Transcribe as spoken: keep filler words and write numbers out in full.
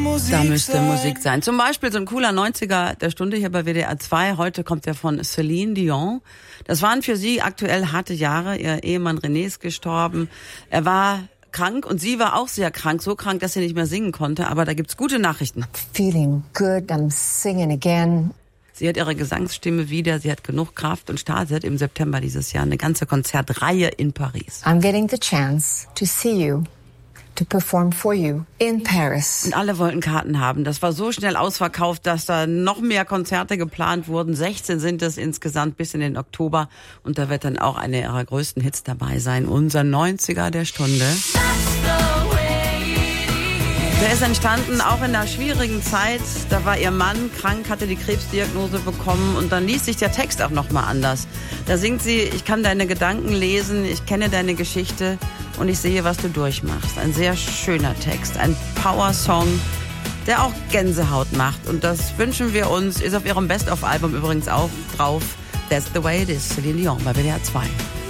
Da müsste Musik sein. Zum Beispiel so ein cooler neunziger der Stunde hier bei W D R zwei. Heute kommt der von Celine Dion. Das waren für sie aktuell harte Jahre. Ihr Ehemann René ist gestorben. Er war krank und sie war auch sehr krank. So krank, dass sie nicht mehr singen konnte. Aber da gibt's gute Nachrichten. Feeling good, I'm singing again. Sie hat ihre Gesangsstimme wieder. Sie hat genug Kraft und startet im September dieses Jahr eine ganze Konzertreihe in Paris. I'm getting the chance to see you. To perform for you in Paris. Und alle wollten Karten haben. Das war so schnell ausverkauft, dass da noch mehr Konzerte geplant wurden. sechzehn sind es insgesamt bis in den Oktober. Und da wird dann auch eine ihrer größten Hits dabei sein. Unser neunziger der Stunde. Der ist entstanden auch in einer schwierigen Zeit. Da war ihr Mann krank, hatte die Krebsdiagnose bekommen und dann liest sich der Text auch nochmal anders. Da singt sie, ich kann deine Gedanken lesen, ich kenne deine Geschichte und ich sehe, was du durchmachst. Ein sehr schöner Text, ein Power-Song, der auch Gänsehaut macht. Und das wünschen wir uns, ist auf ihrem Best-of-Album übrigens auch drauf. That's the way it is, Celine Dion bei W D R zwei.